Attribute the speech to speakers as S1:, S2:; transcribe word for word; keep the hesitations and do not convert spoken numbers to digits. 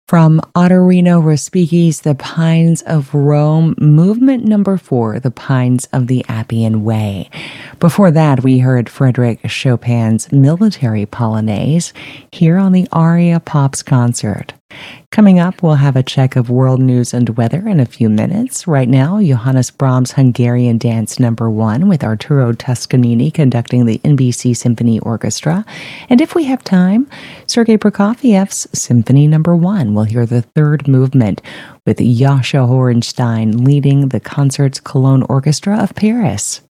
S1: From Ottorino Respighi's The Pines of Rome, movement number four, The Pines of the Appian Way. Before that, we heard Frédéric Chopin's Military Polonaise here on the Aria Pops concert. Coming up, we'll have a check of world news and weather in a few minutes. Right now, Johannes Brahms' Hungarian Dance Number One with Arturo Toscanini conducting the N B C Symphony Orchestra. And if we have time, Sergei Prokofiev's Symphony Number One. We'll hear the third movement with Jascha Horenstein leading the Concerts Cologne Orchestra of Paris.